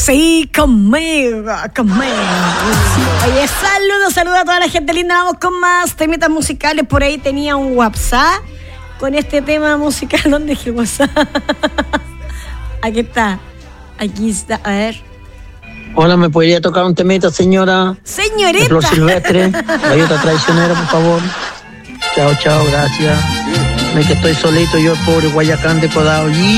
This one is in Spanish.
Sí, conmigo. Oye, saludos a toda la gente linda. Vamos con más temitas musicales. Por ahí tenía un WhatsApp con este tema musical. ¿Dónde es el WhatsApp? Aquí está. A ver. Hola, ¿me podría tocar un temita, señora? Señorita. Flor Silvestre, Galleta Traicionera, por favor. Chao, gracias. Me que estoy solito, yo pobre Guayacán de Podao.